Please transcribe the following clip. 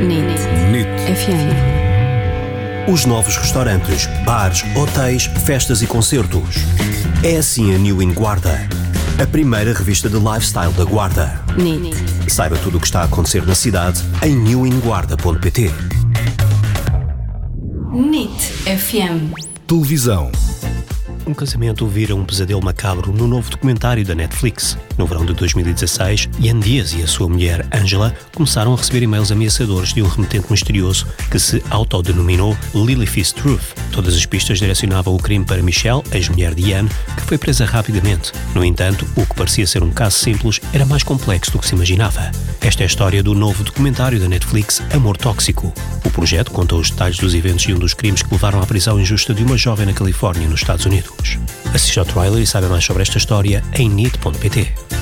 NIT FM. Os novos restaurantes, bares, hotéis, festas e concertos. É assim a New in Guarda, a primeira revista de lifestyle da Guarda. NIT. Saiba tudo o que está a acontecer na cidade em newinguarda.pt. NIT FM. Televisão. Um casamento vira um pesadelo macabro no novo documentário da Netflix. No verão de 2016, Ian Diaz e a sua mulher, Angela, começaram a receber e-mails ameaçadores de um remetente misterioso que se autodenominou Lily Fist Truth. Todas as pistas direcionavam o crime para Michelle, ex-mulher de Ian, que foi presa rapidamente. No entanto, o que parecia ser um caso simples era mais complexo do que se imaginava. Esta é a história do novo documentário da Netflix, Amor Tóxico. O projeto conta os detalhes dos eventos e um dos crimes que levaram à prisão injusta de uma jovem na Califórnia, nos Estados Unidos. Assista ao trailer e saiba mais sobre esta história em nit.pt.